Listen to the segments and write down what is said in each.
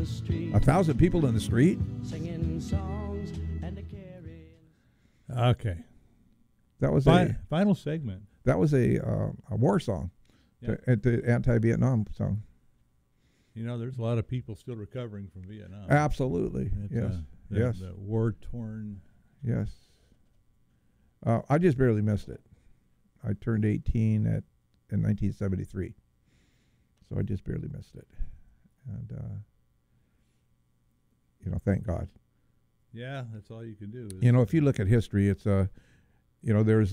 the street, 1,000 people in the street. singing songs and a carrying. Okay. That was Final segment. a war song, Yeah. the anti-Vietnam song. You know, there's a lot of people still recovering from Vietnam. Absolutely. It's, Yes. Yes. The war-torn. Yes. I just barely missed it. I turned 18 in 1973, so I just barely missed it. And thank God. Yeah, that's all you can do. If you look at history, it's there's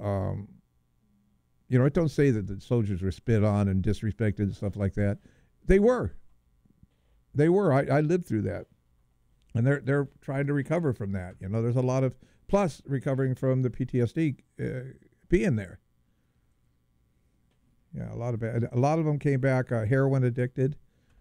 it don't say that the soldiers were spit on and disrespected and stuff like that. They were. I lived through that, and they're trying to recover from that. There's a lot of plus recovering from the PTSD being there. Yeah, a lot of them came back heroin addicted.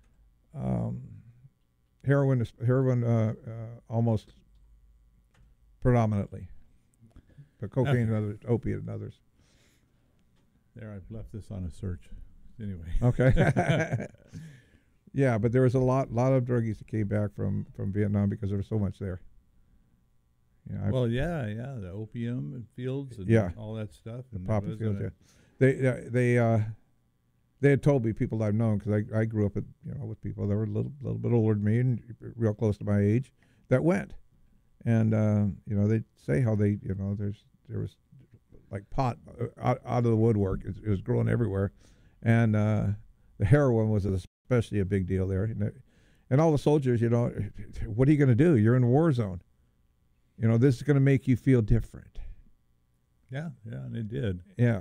Heroin almost predominantly, but cocaine and others, opiate and others. There, I've left this on a search. Anyway. Okay. Yeah, but there was a lot of druggies that came back from Vietnam because there was so much there. Yeah. The opium fields and all that stuff. The poppy fields. Yeah. They had told me, people I've known, because I grew up with people that were a little bit older than me and real close to my age, that went, and they'd say how there was like pot out of the woodwork. It was growing everywhere, and the heroin was especially a big deal there. And all the soldiers, what are you going to do? You're in a war zone. This is going to make you feel different. Yeah, and it did. Yeah.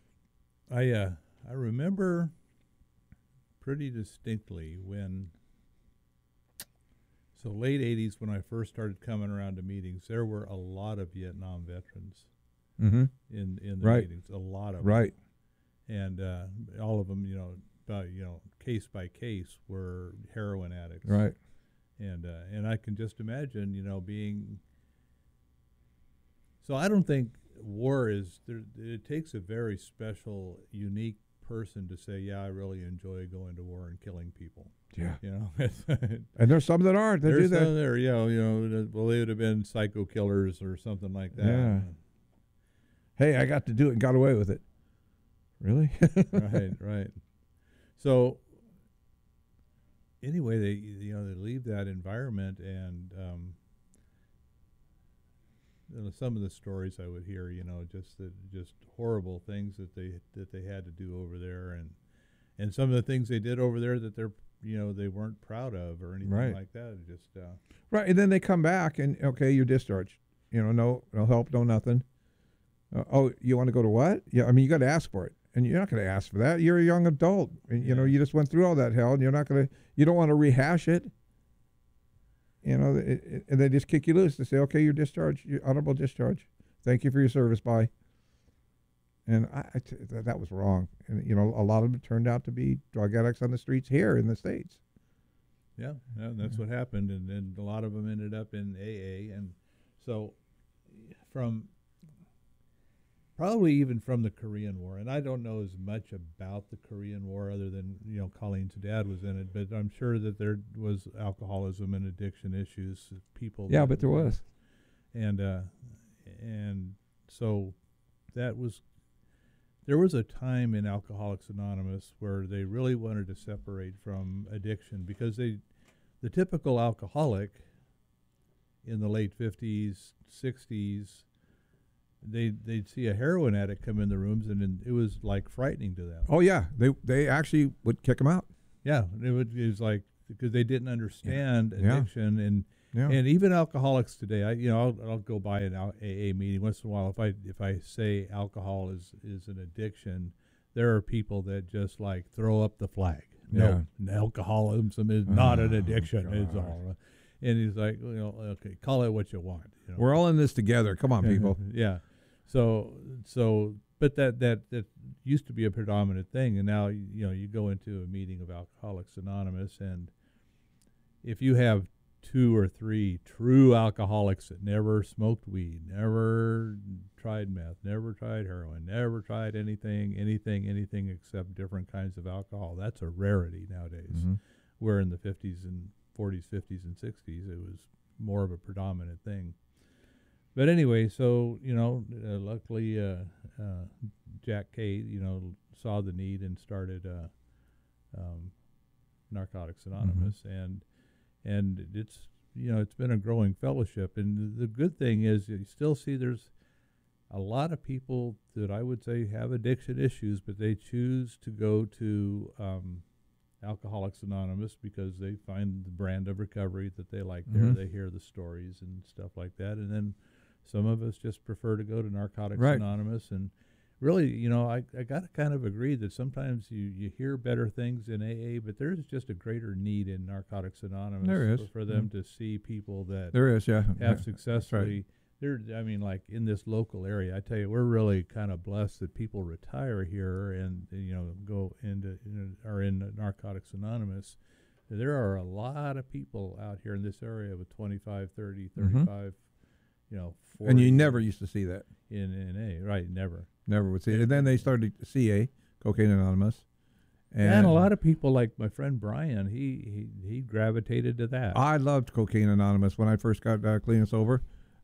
I remember pretty distinctly late 80s when I first started coming around to meetings, there were a lot of Vietnam veterans in the meetings, a lot of them. And all of them, case by case were heroin addicts. Right. And I can just imagine, being. So I don't think war is there. It takes a very special, unique person to say, yeah, I really enjoy going to war and killing people. Yeah. And there's some that aren't. They do that. Some there, well, they would have been psycho killers or something like that. Yeah. Hey, I got to do it and got away with it. Really? Right. So anyway, they leave that environment, and some of the stories I would hear, just horrible things that they had to do over there, and some of the things they did over there that they weren't proud of or anything like that. Right, and then they come back and you're discharged. No help, no nothing. You want to go to what? Yeah, I mean, you got to ask for it, and you're not going to ask for that. You're a young adult, and you just went through all that hell, and you don't want to rehash it. And they just kick you loose to say, okay, you're discharged, you're honorable discharge. Thank you for your service. Bye. And that was wrong. And a lot of them turned out to be drug addicts on the streets here in the States. Yeah, that's what happened, and a lot of them ended up in AA, and so probably even from the Korean War, and I don't know as much about the Korean War other than Colleen's dad was in it, but I'm sure that there was alcoholism and addiction issues. People. Yeah, but there was, and so there was a time in Alcoholics Anonymous where they really wanted to separate from addiction, because the typical alcoholic in the late 50s, 60s. They'd see a heroin addict come in the rooms, and it was like frightening to them. Oh yeah, they actually would kick them out. Yeah, it was like, because they didn't understand addiction, and Yeah. And even alcoholics today, I'll go by an AA meeting once in a while. If I say alcohol is an addiction, there are people that just like throw up the flag. No, alcoholism is not an addiction. It's all. And he's like, okay, call it what you want. We're all in this together. Come on, people. Yeah. So, but that used to be a predominant thing, and now you go into a meeting of Alcoholics Anonymous, and if you have 2 or 3 true alcoholics that never smoked weed, never tried meth, never tried heroin, never tried anything except different kinds of alcohol, that's a rarity nowadays. Mm-hmm. Where in the 50s and 40s, 50s, and 60s. It was more of a predominant thing. But anyway, so, luckily Jack Kay, saw the need and started Narcotics Anonymous, and it's it's been a growing fellowship. And the good thing is you still see there's a lot of people that I would say have addiction issues, but they choose to go to Alcoholics Anonymous because they find the brand of recovery that they like there. They hear the stories and stuff like that. And then some of us just prefer to go to Narcotics Anonymous. And really, I got to kind of agree that sometimes you hear better things in AA, but there's just a greater need in Narcotics Anonymous There is. for them to see people that There is, yeah. have successfully. Like in this local area, I tell you, we're really kind of blessed that people retire here and go into are in Narcotics Anonymous. There are a lot of people out here in this area with 25, 30, 35, 40. And you never used to see that. In AA, right? Never would see it. And then they started CA, Cocaine Anonymous. And a lot of people, like my friend Brian, he gravitated to that. I loved Cocaine Anonymous when I first got clean and sober.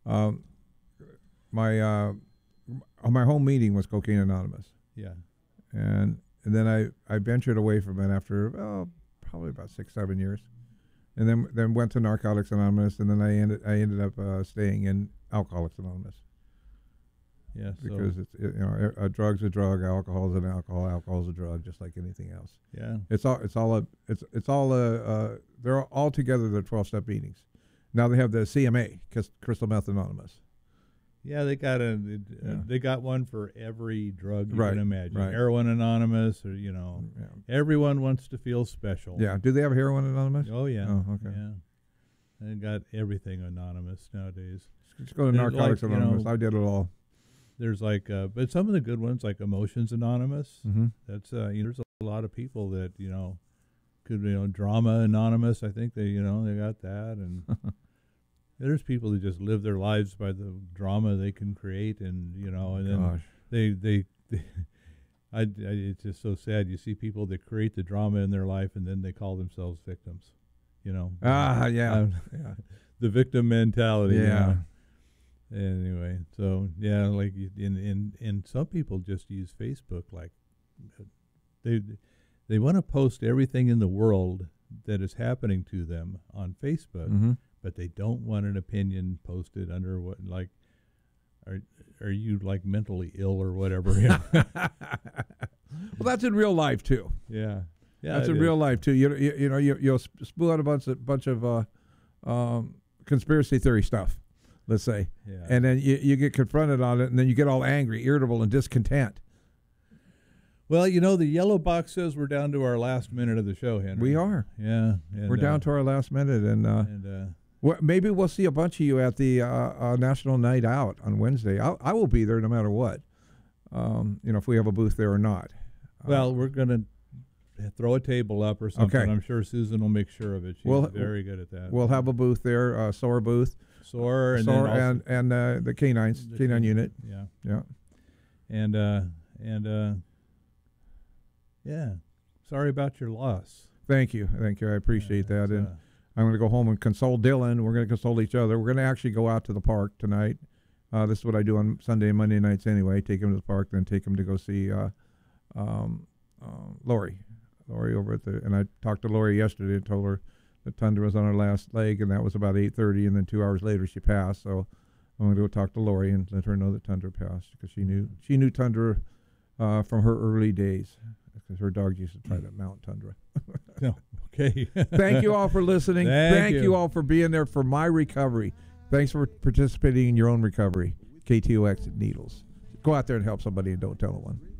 My home meeting was Cocaine Anonymous. Yeah. And then I ventured away from it after probably about 6-7 years, and then went to Narcotics Anonymous, and then I ended up staying in Alcoholics Anonymous. Yeah, because a drug's a drug, alcohol's an alcohol's a drug, just like anything else. Yeah, they're all together. The 12-step meetings. Now they have the CMA, Crystal Meth Anonymous. Yeah, they got one for every drug you can imagine. Right. Heroin Anonymous, or everyone wants to feel special. Yeah. Do they have Heroin Anonymous? Oh yeah. Oh, okay. Yeah. They got everything anonymous nowadays. Just go to Narcotics Anonymous. I did it all. There's but some of the good ones, like Emotions Anonymous. Mm-hmm. That's there's a lot of people that could Drama Anonymous. I think they got that, and there's people that just live their lives by the drama they can create, and and then it's just so sad. You see people that create the drama in their life, and then they call themselves victims. Yeah. The victim mentality. Yeah. Anyway, so yeah, like in some people just use Facebook, like they want to post everything in the world that is happening to them on Facebook, but they don't want an opinion posted under what, like, are you like mentally ill or whatever? Well, that's in real life too. Yeah, that's in real life too. You'll spew out a bunch of conspiracy theory stuff, let's say, and then you get confronted on it, and then you get all angry, irritable, and discontent. Well, the yellow box says we're down to our last minute of the show, Henry. We are. Yeah. And, we're down to our last minute, and maybe we'll see a bunch of you at the National Night Out on Wednesday. I will be there no matter what, if we have a booth there or not. Well, we're going to throw a table up or something. Okay. I'm sure Susan will make sure of it. She's very good at that. We'll have a booth there, SOAR booth. SOAR, and the canines, canine unit. Yeah. And yeah. Sorry about your loss. Thank you. I appreciate that. And I'm going to go home and console Dylan. We're going to console each other. We're going to actually go out to the park tonight. This is what I do on Sunday and Monday nights anyway. Take him to the park, then take him to go see Lori over at and I talked to Lori yesterday and told her that Tundra was on her last leg, and that was about 8:30, and then 2 hours later she passed. So I'm going to go talk to Lori and let her know that Tundra passed, because she knew Tundra from her early days, because her dog used to try to mount Tundra. Okay. Thank you all for listening. Thank you all for being there for my recovery. Thanks for participating in your own recovery. KTOX Needles. Go out there and help somebody, and don't tell no one.